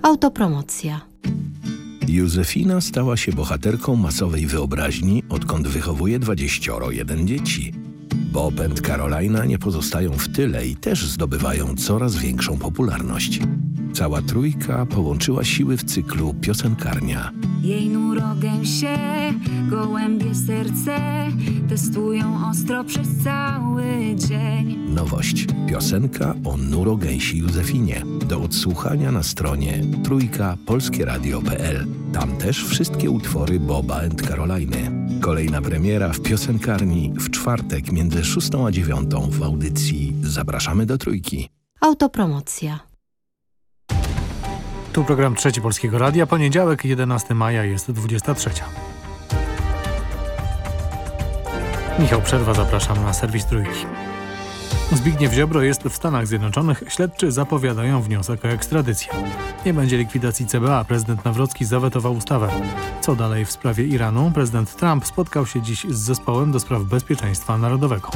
Autopromocja. Józefina stała się bohaterką masowej wyobraźni, odkąd wychowuje 21 dzieci. Bob and Carolina nie pozostają w tyle i też zdobywają coraz większą popularność. Cała trójka połączyła siły w cyklu Piosenkarnia. Jej nurogęsie, gołębie serce testują ostro przez cały dzień. Nowość. Piosenka o nurogęsi Józefinie. Do odsłuchania na stronie trójkapolskieradio.pl. Tam też wszystkie utwory Boba and Caroliny. Kolejna premiera w Piosenkarni w czwartek między 6 a 9 w audycji Zapraszamy do Trójki. Autopromocja. Tu program Trzeci Polskiego Radia. Poniedziałek, 11 maja, jest 23. Michał Przerwa, zapraszam na serwis Trójki. Zbigniew Ziobro jest w Stanach Zjednoczonych. Śledczy zapowiadają wniosek o ekstradycję. Nie będzie likwidacji CBA. Prezydent Nawrocki zawetował ustawę. Co dalej w sprawie Iranu? Prezydent Trump spotkał się dziś z zespołem do spraw bezpieczeństwa narodowego.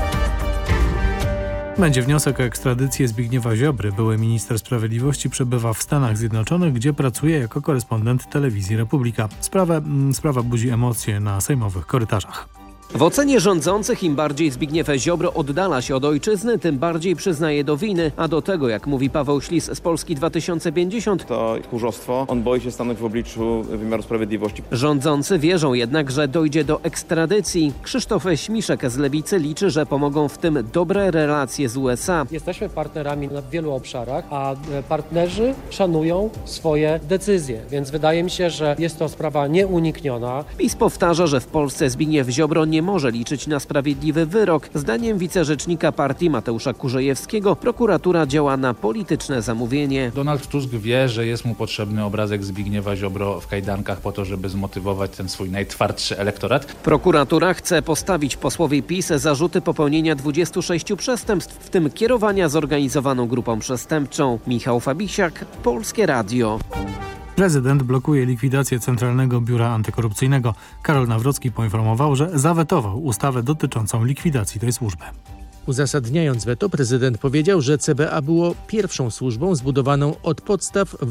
Będzie wniosek o ekstradycję Zbigniewa Ziobry. Były minister sprawiedliwości przebywa w Stanach Zjednoczonych, gdzie pracuje jako korespondent telewizji Republika. Sprawa budzi emocje na sejmowych korytarzach. W ocenie rządzących im bardziej Zbigniew Ziobro oddala się od ojczyzny, tym bardziej przyznaje do winy, a do tego, jak mówi Paweł Ślis z Polski 2050, to tchórzostwo. On boi się stanąć w obliczu wymiaru sprawiedliwości. Rządzący wierzą jednak, że dojdzie do ekstradycji. Krzysztof Śmiszek z Lewicy liczy, że pomogą w tym dobre relacje z USA. Jesteśmy partnerami na wielu obszarach, a partnerzy szanują swoje decyzje, więc wydaje mi się, że jest to sprawa nieunikniona. PiS powtarza, że w Polsce Zbigniew Ziobro nie może liczyć na sprawiedliwy wyrok. Zdaniem wicerzecznika partii Mateusza Kurzejewskiego prokuratura działa na polityczne zamówienie. Donald Tusk wie, że jest mu potrzebny obrazek Zbigniewa Ziobro w kajdankach po to, żeby zmotywować ten swój najtwardszy elektorat. Prokuratura chce postawić posłowi PiS zarzuty popełnienia 26 przestępstw, w tym kierowania zorganizowaną grupą przestępczą. Michał Fabisiak, Polskie Radio. Prezydent blokuje likwidację Centralnego Biura Antykorupcyjnego. Karol Nawrocki poinformował, że zawetował ustawę dotyczącą likwidacji tej służby. Uzasadniając weto, prezydent powiedział, że CBA było pierwszą służbą zbudowaną od podstaw